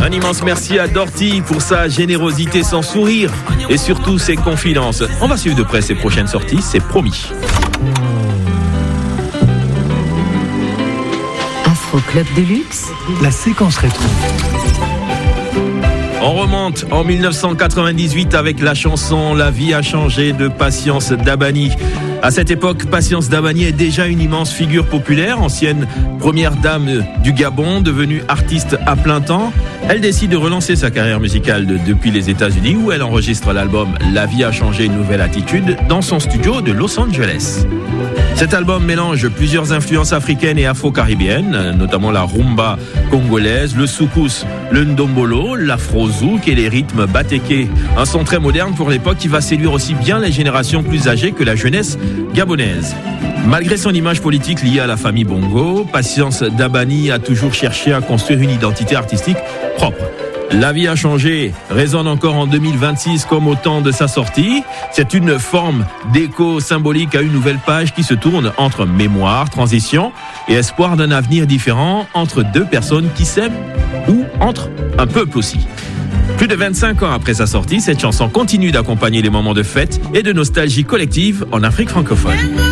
Un immense merci à Dorty pour sa générosité, son sourire et surtout ses confidences. On va suivre de près ses prochaines sorties, c'est promis. Afro Club de Luxe, la séquence rétro. On remonte en 1998 avec la chanson La vie a changé de Patience Dabani. À cette époque, Patience Dabani est déjà une immense figure populaire, ancienne première dame du Gabon, devenue artiste à plein temps. Elle décide de relancer sa carrière musicale depuis les États-Unis où elle enregistre l'album La vie a changé une nouvelle attitude dans son studio de Los Angeles. Cet album mélange plusieurs influences africaines et afro-caribéennes, notamment la rumba congolaise, le soukous, le ndombolo, l'afro-zouk et les rythmes batéké. Un son très moderne pour l'époque qui va séduire aussi bien les générations plus âgées que la jeunesse gabonaise. Malgré son image politique liée à la famille Bongo, Patience Dabani a toujours cherché à construire une identité artistique propre. La vie a changé résonne encore en 2026 comme au temps de sa sortie. C'est une forme d'écho symbolique à une nouvelle page qui se tourne entre mémoire, transition et espoir d'un avenir différent entre deux personnes qui s'aiment ou entre un peuple aussi. Plus de 25 ans après sa sortie, cette chanson continue d'accompagner les moments de fête et de nostalgie collective en Afrique francophone.